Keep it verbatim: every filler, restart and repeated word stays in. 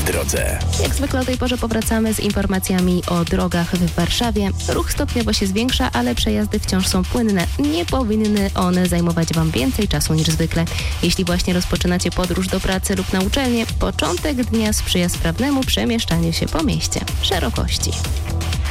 drodze. Jak zwykle o tej porze powracamy z informacjami o drogach w Warszawie. Ruch stopniowo się zwiększa, ale przejazdy wciąż są płynne. Nie powinny one zajmować Wam więcej czasu niż zwykle. Jeśli właśnie rozpoczynacie podróż do pracy lub na uczelnię, początek dnia sprzyja sprawnemu przemieszczaniu się po mieście. Szerokości.